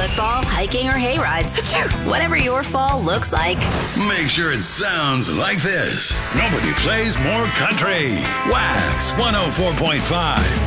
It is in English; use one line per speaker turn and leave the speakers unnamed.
football, hiking, or hay rides. Whatever your fall looks like.
Make sure it sounds like this. Nobody plays more country. Wax 104.5.